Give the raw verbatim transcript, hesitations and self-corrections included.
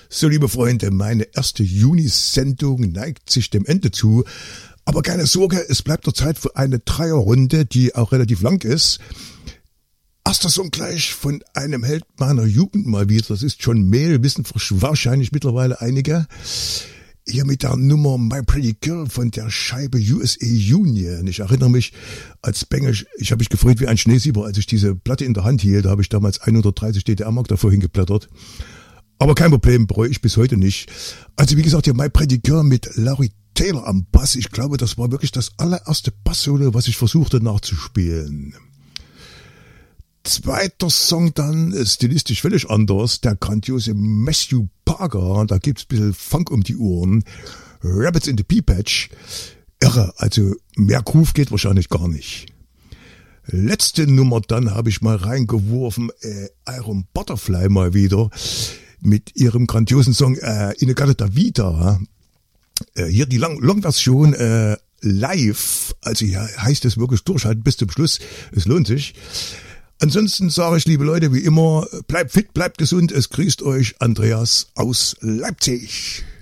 So, liebe Freunde, meine erste Juni-Sendung neigt sich dem Ende zu. Aber keine Sorge, es bleibt noch Zeit für eine Dreierrunde, die auch relativ lang ist. Erster Song gleich von einem Held meiner Jugend mal wieder. Das ist John Mayall, wissen wahrscheinlich mittlerweile einige. Hier mit der Nummer My Pretty Girl von der Scheibe U S A Union. Ich erinnere mich, als Bengel, ich habe mich gefreut wie ein Schneesieber, als ich diese Platte in der Hand hielt. Da habe ich damals hundertdreißig D D R-Mark davor hingeblättert. Aber kein Problem, bereue ich bis heute nicht. Also wie gesagt, hier My Pretty Girl mit Larry Taylor am Bass. Ich glaube, das war wirklich das allererste Bass-Solo, was ich versuchte nachzuspielen. Zweiter Song dann, stilistisch völlig anders, der grandiose Matthew Parker, da gibt's ein bisschen Funk um die Ohren. Rabbits in the Pea Patch, irre, also mehr Groove geht wahrscheinlich gar nicht. Letzte Nummer dann habe ich mal reingeworfen, äh, Iron Butterfly mal wieder, mit ihrem grandiosen Song äh, Inagata da Vida. Äh, hier die Long-Version äh, live, also hier heißt es wirklich durchhalten bis zum Schluss, es lohnt sich. Ansonsten sage ich, liebe Leute, wie immer, bleibt fit, bleibt gesund, es grüßt euch Andreas aus Leipzig.